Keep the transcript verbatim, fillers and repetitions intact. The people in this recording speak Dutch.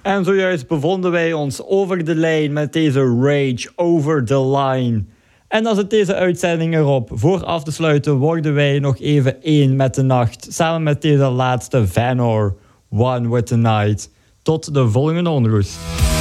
En zojuist bevonden wij ons over de lijn met deze Rage Over the Line. En als het deze uitzending erop voor af te sluiten, worden wij nog even één met de nacht. Samen met deze laatste Vanor, One with the Night. Tot de volgende onrust.